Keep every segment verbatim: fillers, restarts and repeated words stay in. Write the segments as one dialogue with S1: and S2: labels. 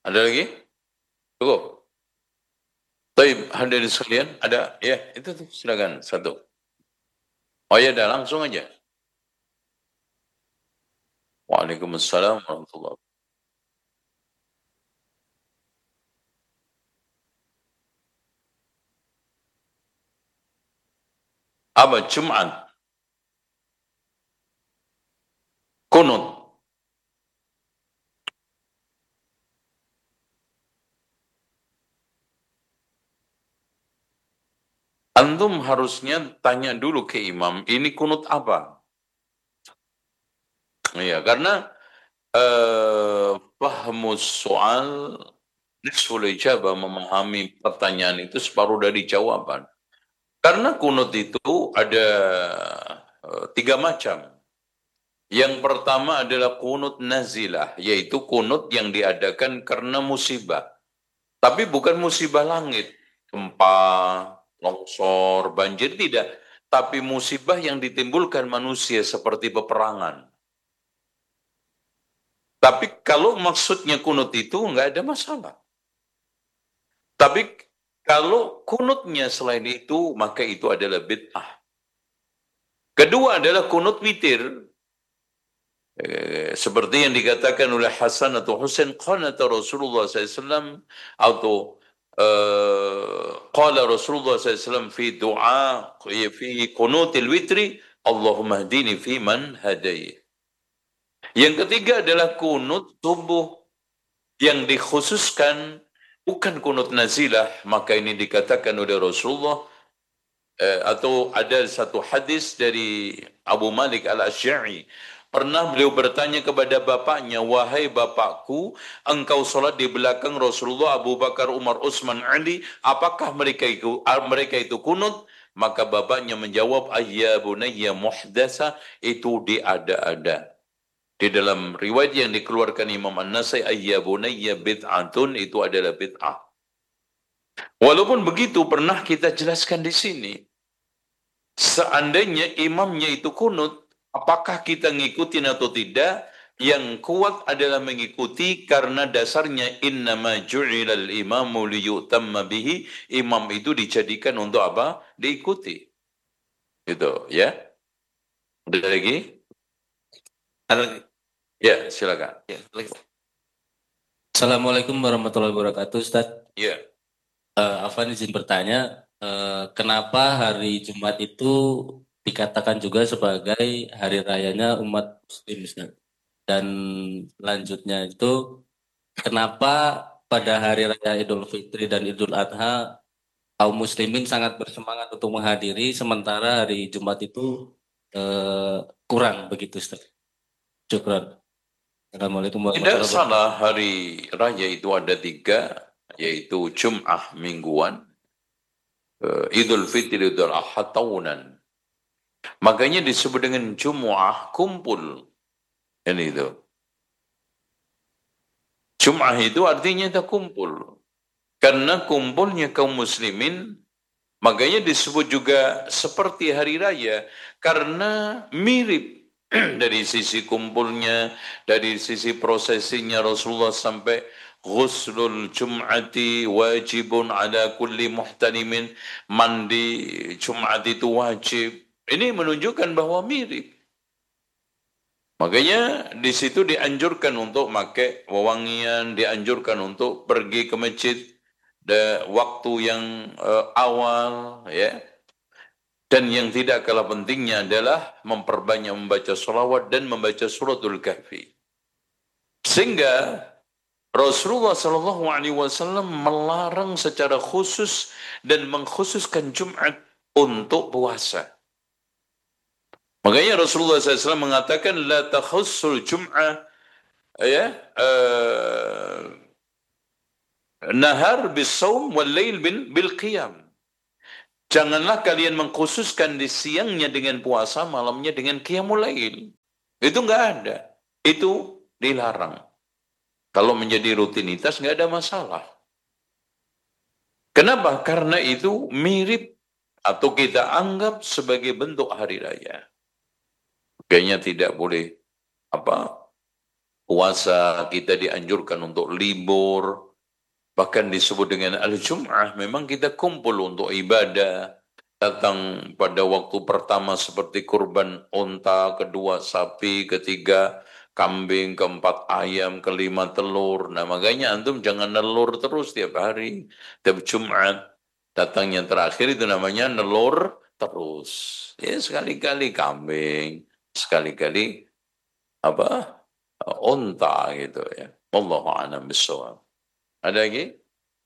S1: Ada lagi? Cukup. Baik, hadirin sekalian, ada ya itu tuh silakan satu. Oh ya, dah langsung aja. Waalaikumsalam warahmatullahi wabarakatuh. Apa Jumat? Kunut. Antum harusnya tanya dulu ke imam, ini kunut apa? Iya, karena eh, pahmus soal nisful ijabah, memahami pertanyaan itu separuh dari jawaban. Karena kunut itu ada eh, tiga macam. Yang pertama adalah kunut nazilah, yaitu kunut yang diadakan karena musibah. Tapi bukan musibah langit, gempa, longsor, banjir, tidak. Tapi musibah yang ditimbulkan manusia seperti peperangan. Tapi kalau maksudnya kunut itu nggak ada masalah. Tapi kalau kunutnya selain itu, maka itu adalah bid'ah. Kedua adalah kunut witir. Eh, seperti yang dikatakan oleh Hasan atau Husain, qanata Rasulullah sallallahu alaihi wasallam atau uh, qala Rasulullah sallallahu alaihi wasallam fi du'a fi qunutil witri, Allahumma hdini fi man hadai. Yang ketiga adalah kunut subuh yang dikhususkan bukan kunut nazilah, maka ini dikatakan oleh Rasulullah eh, atau ada satu hadis dari Abu Malik Al-Asy'ari. Pernah beliau bertanya kepada bapaknya, wahai bapakku, engkau sholat di belakang Rasulullah, Abu Bakar, Umar, Utsman, Ali, apakah mereka itu mereka itu kunut? Maka bapaknya menjawab, ayya bunayya muhdasa, itu diada-ada. Di dalam riwayat yang dikeluarkan Imam An-Nasai, ayya bunayya bid'atun, itu adalah bid'ah. Walaupun begitu, pernah kita jelaskan di sini, seandainya imamnya itu kunut, apakah kita ngikutin atau tidak? Yang kuat adalah mengikuti karena dasarnya innama ju'ilal imamu liyutamma bihi. Imam itu dijadikan untuk apa? Diikuti. Gitu, ya. Ada lagi? Ada lagi? Ya, silakan. Ya, lagi.
S2: Assalamualaikum warahmatullahi wabarakatuh, Ustaz.
S1: Ya.
S2: Uh, Afan izin bertanya, uh, kenapa hari Jumat itu dikatakan juga sebagai hari rayanya umat Muslim, Ustaz? Dan lanjutnya itu, kenapa pada hari raya Idul Fitri dan Idul Adha kaum Muslimin sangat bersemangat untuk menghadiri, sementara hari Jumat itu uh, kurang begitu, Ustaz? Syukran. Assalamualaikum
S1: Tidak
S2: warahmatullahi wabarakatuh.
S1: salah, hari raya itu ada tiga, yaitu Jum'ah mingguan, uh, Idul Fitri, Idul Adha tahunan. Makanya disebut dengan Jum'ah kumpul. Ini itu. Jum'ah itu artinya kita kumpul. Karena kumpulnya kaum muslimin, makanya disebut juga seperti hari raya. Karena mirip dari sisi kumpulnya, dari sisi prosesinya Rasulullah sampai ghuslul jum'ati wajibun ala kulli muhtalimin. Mandi Jumat itu wajib. Ini menunjukkan bahwa mirip. Makanya di situ dianjurkan untuk pakai wewangian, dianjurkan untuk pergi ke masjid de waktu yang uh, awal, ya. Dan yang tidak kalah pentingnya adalah memperbanyak membaca sholawat dan membaca suratul kahfi. Sehingga Rasulullah Shallallahu Alaihi Wasallam melarang secara khusus dan mengkhususkan Jumat untuk puasa. Makanya Rasulullah shallallahu alaihi wasallam mengatakan la takhussul jum'ah, ya, uh, nahar bis-shaum wal lail bil qiyam. Janganlah kalian mengkhususkan di siangnya dengan puasa, malamnya dengan qiyamul lail. Itu enggak ada. Itu dilarang. Kalau menjadi rutinitas enggak ada masalah. Kenapa? Karena itu mirip atau kita anggap sebagai bentuk hari raya. Kayaknya tidak boleh apa puasa, kita dianjurkan untuk libur, bahkan disebut dengan al-jum'ah. Memang kita kumpul untuk ibadah, datang pada waktu pertama seperti kurban unta, kedua sapi, ketiga kambing, keempat ayam, kelima telur. Nah makanya antum jangan nelur terus tiap hari, tiap Jumat. Datangnya terakhir itu namanya nelur terus. Ya sekali-kali kambing, sekali-kali apa unta gitu ya. Wallahu a'lam bishawab. Ada lagi?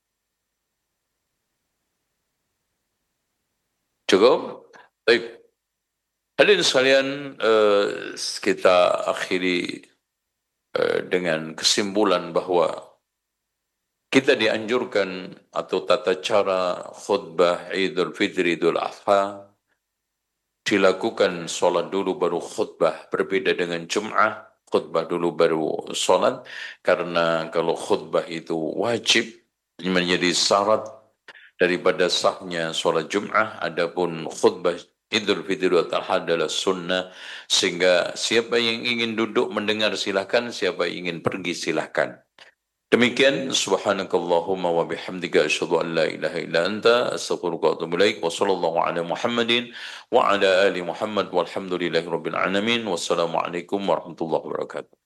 S1: Cukup? Baik. Hadirin sekalian, eh, kita akhiri eh, dengan kesimpulan bahwa kita dianjurkan atau tata cara khutbah Idul Fitri, Idul Adha dilakukan sholat dulu baru khutbah, berbeda dengan Jum'ah, khutbah dulu baru sholat, karena kalau khutbah itu wajib menjadi syarat daripada sahnya sholat Jum'ah, adapun khutbah Idul Fitri wal Adha adalah sunnah, sehingga siapa yang ingin duduk mendengar silahkan, siapa yang ingin pergi silahkan. Demikian, subhanakallahumma wa bihamdika asyhadu an la ilaha illa anta astaghfiruka wa atubu ilaik wa sallallahu ala Muhammadin wa ala ali Muhammad walhamdulillahi rabbil alamin. Wassalamualaikum warahmatullahi wabarakatuh.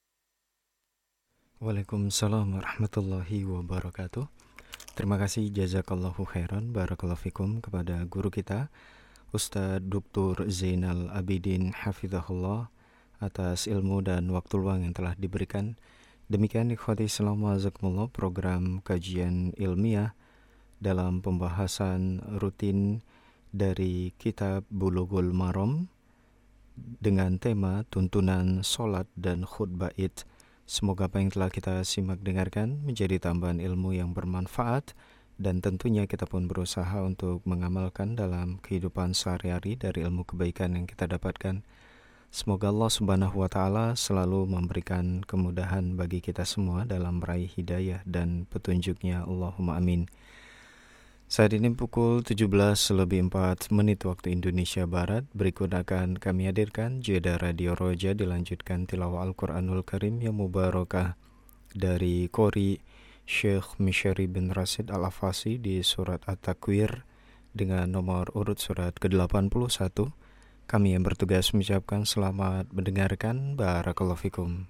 S3: Waalaikumsalam warahmatullahi wabarakatuh. Terima kasih, jazakallahu khairan, barakallahu fikum kepada guru kita Ustadz Doktor Zainal Abidin Hafizahullah atas ilmu dan waktu luang yang telah diberikan. Demikian ikhwati Islam wa'azakumullah, program kajian ilmiah dalam pembahasan rutin dari kitab Bulughul Maram dengan tema tuntunan sholat dan khutbah Id. Semoga apa yang telah kita simak dengarkan menjadi tambahan ilmu yang bermanfaat, dan tentunya kita pun berusaha untuk mengamalkan dalam kehidupan sehari-hari dari ilmu kebaikan yang kita dapatkan. Semoga Allah Subhanahu wa Ta'ala selalu memberikan kemudahan bagi kita semua dalam meraih hidayah dan petunjuknya. Allahumma amin. Saat ini pukul tujuh belas lebih empat menit waktu Indonesia Barat. Berikut akan kami hadirkan jeda Radio Roja, dilanjutkan tilawah Al-Quranul Karim yang mubarakah dari Qori Syekh Mishari bin Rashid Al-Afasi di surat At-Takwir dengan nomor urut surat ke delapan puluh satu. Kami yang bertugas mengucapkan selamat mendengarkan. Barakallahu fikum.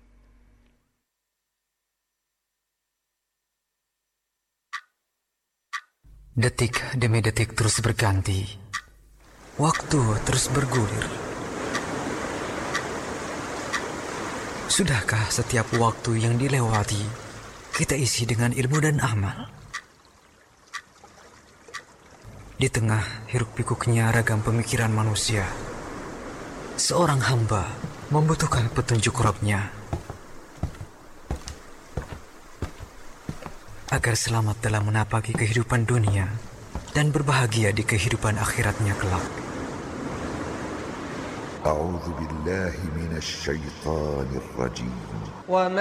S4: Detik demi detik terus berganti, waktu terus bergulir. Sudahkah setiap waktu yang dilewati kita isi dengan ilmu dan amal? Di tengah hiruk pikuknya ragam pemikiran manusia, seorang hamba membutuhkan petunjuk Rabb-Nya agar selamat dalam menapaki kehidupan dunia dan berbahagia di kehidupan akhiratnya kelak.
S5: A'udzu billahi minasy syaithanir rajim.
S6: Wa